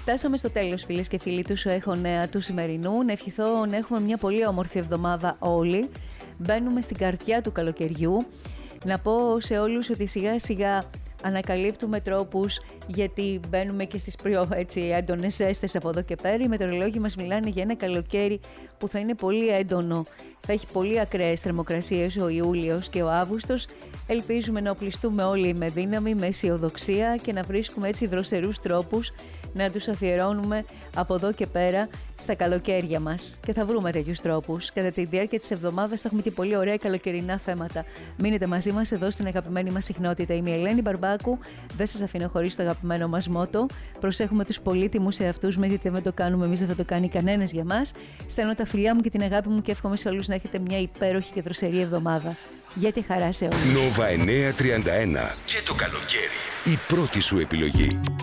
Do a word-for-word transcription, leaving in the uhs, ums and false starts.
Φτάσαμε στο τέλος, φίλες και φίλοι του Σου Έχω Νέα του σημερινού. Να ευχηθώ να έχουμε μια πολύ όμορφη εβδομάδα όλοι. Μπαίνουμε στην καρδιά του καλοκαιριού. Να πω σε όλους ότι σιγά σιγά ανακαλύπτουμε τρόπους, γιατί μπαίνουμε και στις πιο έτσι, έντονες ζέστες από εδώ και πέρα. Οι μετεωρολόγοι μας μιλάνε για ένα καλοκαίρι που θα είναι πολύ έντονο. Θα έχει πολύ ακραίες θερμοκρασίες ο Ιούλιος και ο Αύγουστος. Ελπίζουμε να οπλιστούμε όλοι με δύναμη, με αισιοδοξία και να βρίσκουμε έτσι δροσερούς τρόπους να τους αφιερώνουμε από εδώ και πέρα στα καλοκαίρια μας. Και θα βρούμε τέτοιους τρόπους. Κατά τη διάρκεια της εβδομάδας θα έχουμε και πολύ ωραία καλοκαιρινά θέματα. Μείνετε μαζί μας εδώ στην αγαπημένη μας συχνότητα. Είμαι η Ελένη Μπαρμπάκου. Δεν σας αφήνω χωρίς το αγαπημένο μας μότο. Προσέχουμε τους πολύτιμους εαυτούς μας, γιατί δεν το κάνουμε εμείς, δεν θα το κάνει κανένας για μας. Στέλνω τα φιλιά μου και την αγάπη μου και εύχομαι σε όλους να έχετε μια υπέροχη και δροσερή εβδομάδα. Για τη χαρά σε όλους. Νόβα εννιακόσια τριάντα ένα. Και το καλοκαίρι. Η πρώτη σου επιλογή.